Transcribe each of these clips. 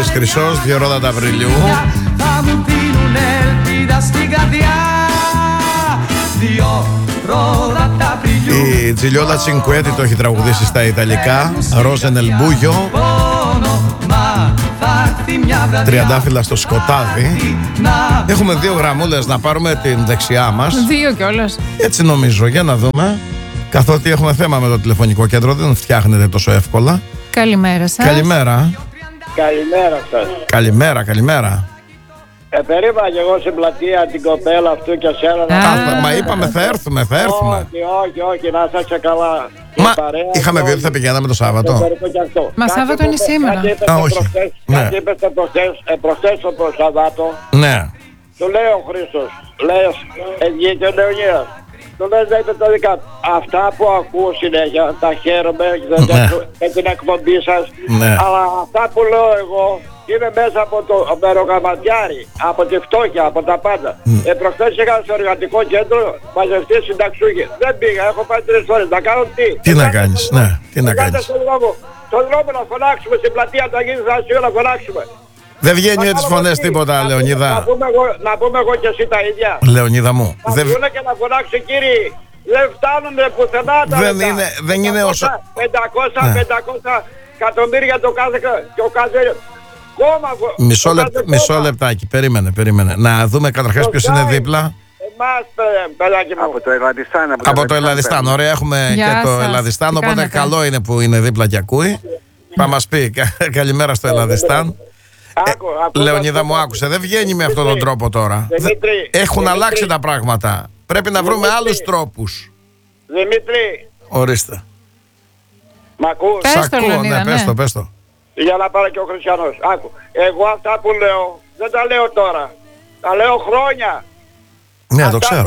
Βασίλης Χρυσός, 2 ρόδατα Απριλίου. Θα μου δίνουν ελπίδα στην καρδιά. 2 ρόδατα Απριλίου. Η Τζιλιόλα Τσινκουέτη το έχει τραγουδήσει στα Ιταλικά. Ρόζε νελ μπούγιο. Τριαντάφυλλα στο σκοτάδι. Έχουμε 2 γραμμούλες να πάρουμε την δεξιά μας. 2 κιόλας. Έτσι νομίζω, για να δούμε. Καθότι έχουμε θέμα με το τηλεφωνικό κέντρο, δεν φτιάχνετε τόσο εύκολα. Καλημέρα σας. Καλημέρα. Καλημέρα σας. Καλημέρα. Περίμενα και εγώ στην πλατεία την κοπέλα αυτού και σένα. Μα είπαμε θα έρθουμε. Όχι, να είσαστε καλά. Μα είχαμε πει ότι θα πηγαίναμε το Σάββατο. Μα Σάββατο είναι σήμερα. Όχι. Κάτι είπες προχθές το Σαββάτο. Ναι. Του λέει ο Χρήστος, λες, βγήκε ο Λεωνίδας. Του λέει δεν είπε τα δικά του. Αυτά που ακούω συνέχεια, τα χαίρομαι με την εκπομπή σας. Αλλά αυτά που λέω εγώ, είμαι μέσα από το μεροκαματιάρι, από τη φτώχεια, από τα πάντα. Προχθές είχα στο εργατικό κέντρο μαζευτεί συνταξούχοι. Δεν πήγα, έχω πάει 3 φορές. Να κάνω τι. Τι να κάνεις, ναι, τι να κάνεις. Στον δρόμο να φωνάξουμε, στην πλατεία του Αγίου Θανασίου να φωνάξουμε. Δεν βγαίνει με τις φωνές τίποτα, Λεωνίδα. Να πούμε εγώ και εσύ τα ίδια. Λεωνίδα μου. Να βγούνε και να φωνάξουν κύριοι. Δεν φτάνουν πουθενά τα λεφτά. Δεν είναι όσο... 500 εκατομμύρια το κάθε κόμμα. Μισό λεπτάκι, περίμενε. Να δούμε καταρχάς ποιος είναι δίπλα. Εμάς, παιδάκι μου. Από το Ελλαδιστάν. Ωραία, έχουμε και το Ελλαδιστάν, οπότε καλό είναι που είναι δίπλα και ακούει. Θα μας πει καλημέρα στο Ελλαδιστάν. Λεωνίδα μου, άκουσε, δεν βγαίνει με αυτόν τον τρόπο τώρα. Έχουν αλλάξει τα πράγματα. Πρέπει να βρούμε άλλους τρόπους. Δημήτρη. Ορίστε. Μ' ακούς? Σ' ακούω, ναι, πες το. Για να πάρω και ο Χριστιανός. Άκου. Εγώ αυτά που λέω δεν τα λέω τώρα. Τα λέω χρόνια. Ναι, το ξέρω.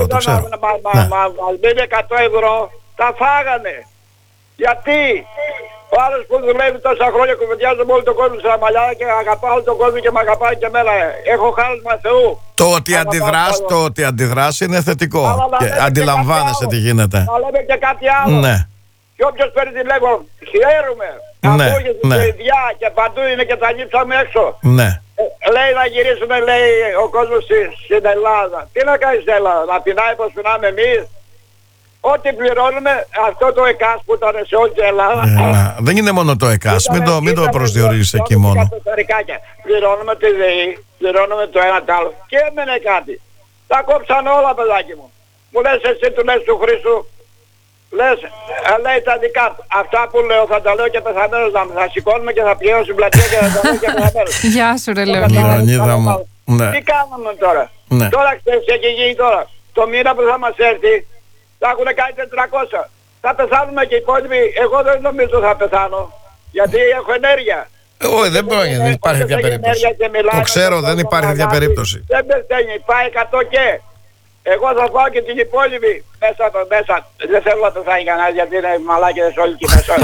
Μας μπαίνει 100 ευρώ, τα φάγανε. Γιατί? Ο άλλος που δουλεύει τόσα χρόνια κουβεντιάζω με όλο τον κόσμο στα μαλλιά και αγαπάω όλο τον κόσμο και με αγαπάει και εμένα. Έχω χάρισμα Θεού. Το ότι αντιδράς είναι θετικό. Και αντιλαμβάνεσαι τι γίνεται. Να λέμε και κάτι άλλο. Ναι. Και όποιος παίρνει τηλέφωνο, χαίρομαι. Ακούγεται στην παιδιά και παντού είναι και τα λείψαμε έξω. Ναι. Λέει να γυρίσουμε, λέει ο κόσμος στην Ελλάδα. Τι να κάνεις στην Ελλάδα, να πεινάει πως πεινάμε εμείς. Ό,τι πληρώνουμε, αυτό το ΕΚΑΣ που ήταν σε όλη την Ελλάδα. Δεν είναι μόνο το ΕΚΑΣ, μην το προσδιορίσεις εκεί μόνο. Πληρώνουμε τη ΔΕΗ, πληρώνουμε το ένα το άλλο. Και έμενε κάτι. Τα κόψαν όλα, παιδάκι μου. Μου λες εσύ, του λες του Χρήστου, λες, λέει τα δικά του. Αυτά που λέω θα τα λέω και πεθαμένος, θα σηκώνουμε και θα πηγαίνω στην πλατεία και θα τα λέω και πεθαμένος. Γεια σου ρε Λεωνίδα μου. Τι κάνουμε τώρα. Τώρα ξέρεις τι έχει γίνει τώρα. Το μήνα που θα μας έρθει, θα έχουν κάνει 400. Θα πεθάνουμε και οι υπόλοιποι. Εγώ δεν νομίζω θα πεθάνω. Γιατί έχω ενέργεια. Όχι, δεν πρόκειται, δεν υπάρχει τέτοια περίπτωση. Το ξέρω, δεν υπάρχει τέτοια περίπτωση. Δεν πεθαίνει, πάει 100 και. Εγώ θα πάω και την υπόλοιπη μέσα. Δεν θέλω να πεθάνει κανένας γιατί είναι μαλάκες όλοι και μέσα.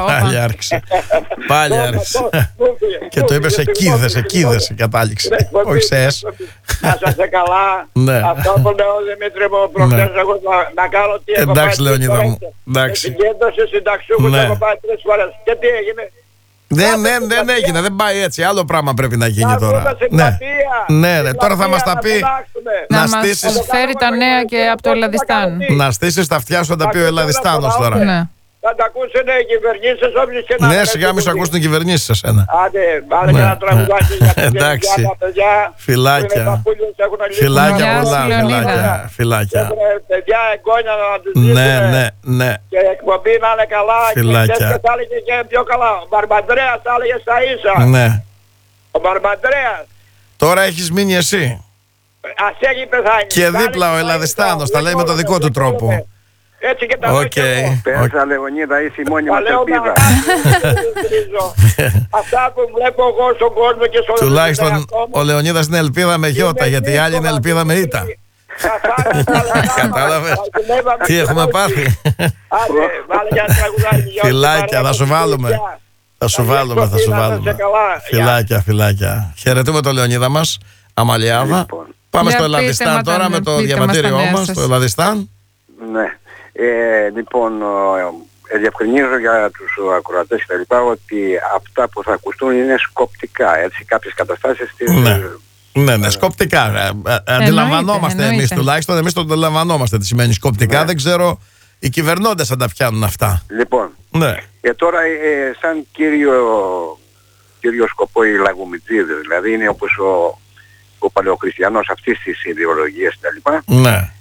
Πάλι άρχισε. Και το είπε σε κίδες κατάληξε. Όχι σε έσ. Να είσαστε καλά. Αυτό που λέω Δημήτρη μου προχθές εγώ να κάνω τι έχω πάει. Εντάξει Λεωνίδα μου. Συγκέντρωση συνταξιούχους έχω πάει 3 φορές. Και τι έγινε? Δεν έγινε, δεν πάει έτσι. Άλλο πράγμα πρέπει να γίνει τώρα. Ναι, τώρα θα μας τα πει. Να μας φέρει τα νέα και από το Ελλαδιστάν. Να στήσεις τα αυτιά σου, θα τα πει ο Ελλαδιστάνος τώρα. Θα τα ακούσουν οι κυβερνήσεις όποιες και να... Ναι, σιγά μη σου ακούσουν οι κυβερνήσεις εσένα. Άντε, βάλε και ένα τραγουδάκι για τα παιδιά. Φιλάκια. Φιλάκια πολλά, φιλάκια. Παιδιά, εγγόνια να τους ζήσουμε. Ναι. Και εκπομπή να είναι καλά. Φιλάκια. Και θα έλεγε και πιο καλά. Ο Μπαρμπαντρέας θα έλεγε στα ίσα. Ναι. Ο Μπαρμπαντρέας. Τώρα έχεις μείνει εσύ. Ας έχει πεθάνει. Και δίπλα ο Ελλαδιστάνος, τα λέει με το δικό του τρόπο. Έτσι και τα λόγια μου. Πέρασα Λεωνίδα, είσαι η μόνη μας ελπίδα. Αυτά που βλέπω εγώ στον κόσμο και στον... Τουλάχιστον ο Λεωνίδας είναι ελπίδα με γιώτα, γιατί η άλλη είναι ελπίδα με ήττα. Κατάλαβες τι έχουμε πάθει. Φιλάκια, θα σου βάλουμε. Θα σου βάλουμε. Φιλάκια. Χαιρετούμε τον Λεωνίδα μας, Αμαλιάδα. Πάμε στο Ελλαδιστάν τώρα με το διαβατήριό μας, στο Ελλαδιστάν. Ναι. Λοιπόν, διευκρινίζω για τους ακροατές και τα λοιπά ότι αυτά που θα ακουστούν είναι σκοπτικά, έτσι, κάποιες καταστάσεις της... Ναι, σκοπτικά. Αντιλαμβανόμαστε εμείς τουλάχιστον, εμείς το αντιλαμβανόμαστε τι σημαίνει σκοπτικά. Δεν ξέρω οι κυβερνώντες αν τα πιάνουν αυτά. Λοιπόν, ναι. Τώρα σαν κύριο σκοπό οι λαγομιτζίδες, δηλαδή είναι όπως ο παλαιοχριστιανός αυτής της ιδεολογίας κτλ. Ναι.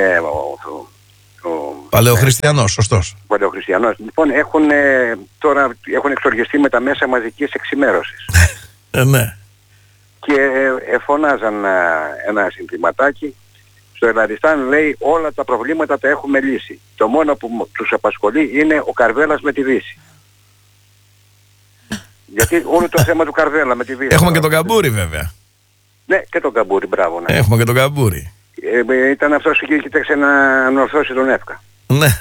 Παλαιοχριστιανός, σωστός. Παλαιοχριστιανός. Λοιπόν, τώρα έχουν εξοργιστεί με τα μέσα μαζικής εξημέρωσης. Ναι. Και φωνάζαν ένα συνθηματάκι. Στο Ελλαδιστάν λέει όλα τα προβλήματα τα έχουμε λύσει. Το μόνο που τους απασχολεί είναι ο Καρβέλας με τη Δύση. Γιατί όλο το θέμα του Καρβέλα με τη Δύση. Έχουμε και τον Καμπούρη βέβαια. Ναι, και τον Καμπούρη, μπράβο. Ναι. Έχουμε και τον Καμπούρη. Ήταν αυτός που κοίταξε να ανορθώσει τον Εύκα. Ναι.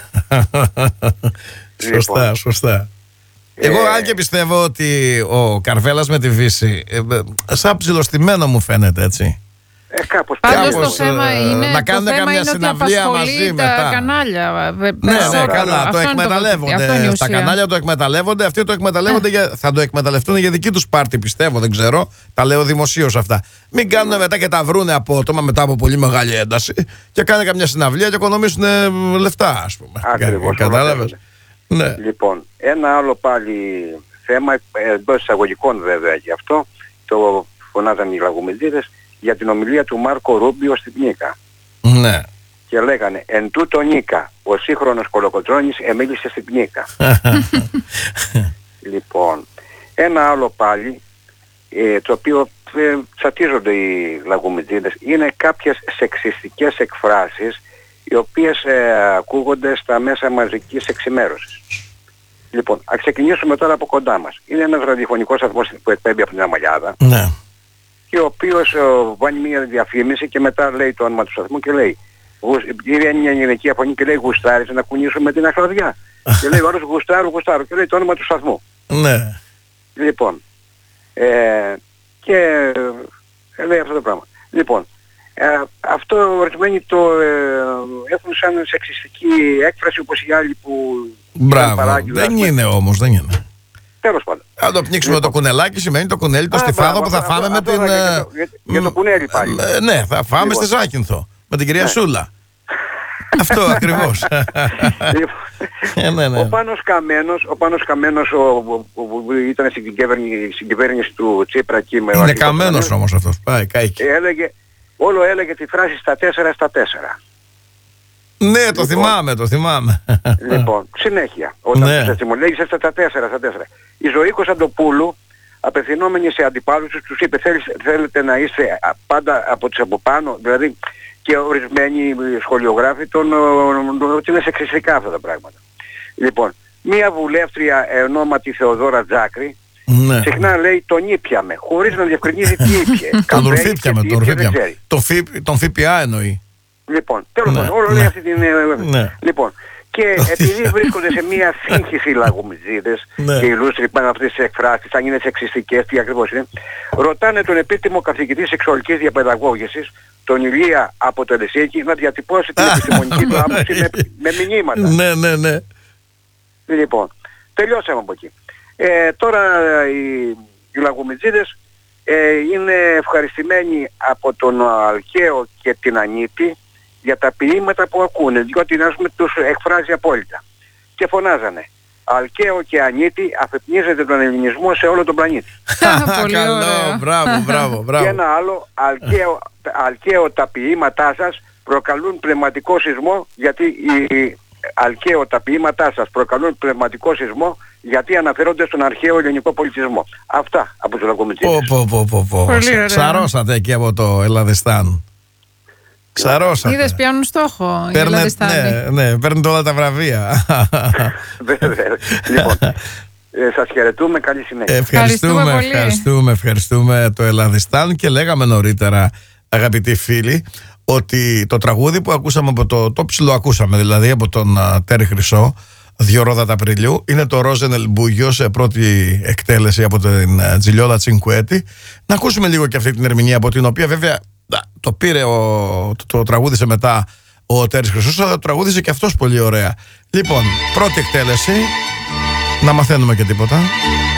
Σωστά. Εγώ αν και πιστεύω ότι ο Καρβέλας με τη Δύση σαν ψιλοστημένο μου φαίνεται, έτσι. Πάντως το θέμα είναι, να κάνουν καμιά συναυλία μαζί μετά. Τα κανάλια. Ναι, καλά, το εκμεταλλεύονται. Τα κανάλια το εκμεταλλεύονται, αυτοί το εκμεταλλεύονται, θα το εκμεταλλευτούν για δική τους πάρτι, πιστεύω, δεν ξέρω. Τα λέω δημοσίως αυτά. Μην κάνουν μετά και τα βρούνε απότομα μετά από πολύ μεγάλη ένταση και κάνουν καμιά συναυλία και οικονομήσουν λεφτά, ας πούμε. Ακριβώς. Κατάλαβες. Ναι. Λοιπόν, ένα άλλο πάλι θέμα, εντός εισαγωγικών βέβαια γι' αυτό, το φωνάζαν οι λαγομετζίδες, για την ομιλία του Μάρκο Ρούμπιο στην Νίκα. Ναι. Και λέγανε, εν τούτο Νίκα, ο σύγχρονος Κολοκοτρώνης εμίλησε στην Νίκα. Λοιπόν, ένα άλλο πάλι, το οποίο τσατίζονται οι λαγομετζίδες, είναι κάποιες σεξιστικές εκφράσεις, οι οποίες ακούγονται στα μέσα μαζικής εξημέρωσης. Λοιπόν, ας ξεκινήσουμε τώρα από κοντά μας. Είναι ένας ραδιοφωνικός σταθμός που εκπέμπει από την Αμαλιάδα. Ναι. Και ο οποίος βάνει μια διαφήμιση και μετά λέει το όνομα του σταθμού και λέει, είναι μια γυναικεία φωνή και λέει γουστάρεις να κουνήσουμε την αχλαδιά. Και λέει ο άλλος γουστάρω και λέει το όνομα του σταθμού. Ναι. Λοιπόν, και λέει αυτό το πράγμα. Λοιπόν, αυτό ορισμένοι το έχουν σαν σεξιστική έκφραση όπως οι άλλοι που... Μπράβο, δεν είναι όμως, δεν είναι. Τέλος πάντων. Αν το πνίξουμε το κουνελάκι σημαίνει το κουνέλι, το στιφάδο που θα φάμε με την... Για το κουνέλι πάλι. Ναι, θα φάμε στη Ζάκυνθο με την κυρία Σούλα. Αυτό ακριβώς. Ο Πάνος Καμένος που ήταν στην κυβέρνηση του Τσίπρα εκεί. Είναι καμένος όμως αυτός. Πάει, καίκει. Όλο έλεγε τη φράση στα 4 στα 4. Ναι, το θυμάμαι. Λοιπόν, συνέχεια. Όταν σας τιμολέγησε στα 4 στα 4. Η Ζωή Κωνσταντοπούλου, απευθυνόμενη σε αντιπάλους τους είπε θέλετε να είστε πάντα από πάνω, δηλαδή και ορισμένοι σχολιογράφοι ότι είναι σεξιστικά αυτά τα πράγματα. Λοιπόν, μία βουλεύτρια ονόματι Θεοδόρα Τζάκρη, συχνά λέει τον ήπιαμε, χωρίς να διευκρινίζει τι ήπιε. Τον ρουφήπιαμε. Τον ΦΠΑ εννοεί. Λοιπόν, τέλος πάντων, όλο λέει αυτή την... Λοιπόν, και επειδή βρίσκονται σε μια σύγχυση οι λαγομετζίδες και οι λούστροι πάνω αυτές τις εκφράσεις, αν είναι σεξιστικές, τι ακριβώς είναι, ρωτάνε τον επίτιμο καθηγητή σεξουαλικής διαπαιδαγώγησης, τον Ηλία από το Ελεσίκη, να διατυπώσει την επιστημονική του άποψη με μηνύματα. Ναι. Λοιπόν, τελειώσαμε από εκεί. Τώρα οι λαγομετζίδες είναι ευχαριστημένοι από τον Αλκαίο και την Ανίτη για τα ποίηματα που ακούνε, διότι τους εκφράζει απόλυτα. Και φωνάζανε, Αλκαίο και Ανίτη αφυπνίζεται τον ελληνισμό σε όλο τον πλανήτη. Καλό, μπράβο. Και ένα άλλο, Αλκαίο τα ποίηματά σας προκαλούν πνευματικό σεισμό, γιατί Αλκαίο τα ποίηματά σας προκαλούν πνευματικό σεισμό, γιατί αναφέρονται στον αρχαίο ελληνικό πολιτισμό. Αυτά από τους λαγομετζίδες. Σαρώσατε εκεί από το Ελλαδιστάν. Ξαρώσατε. Είδες, πιάνουν στόχο. Ναι, παίρνετε όλα τα βραβεία. Λοιπόν, σας χαιρετούμε, καλή συνέχεια. Ευχαριστούμε το Ελλαδιστάν. Και λέγαμε νωρίτερα, αγαπητοί φίλοι, ότι το τραγούδι που ακούσαμε από το ψιλοακούσαμε, δηλαδή από τον Τέρι Χρυσό, 2 Ρόδατα Απριλίου, είναι το Ρόζενελ Μπούγιο σε πρώτη εκτέλεση από την Τζιλιόλα Τσινκουέτη. Να ακούσουμε λίγο και αυτή την ερμηνεία, από την οποία βέβαια το πήρε, το τραγούδισε μετά ο Τέρις Χρυσός, αλλά το τραγούδισε και αυτός πολύ ωραία. Λοιπόν, πρώτη εκτέλεση. Να μαθαίνουμε και τίποτα.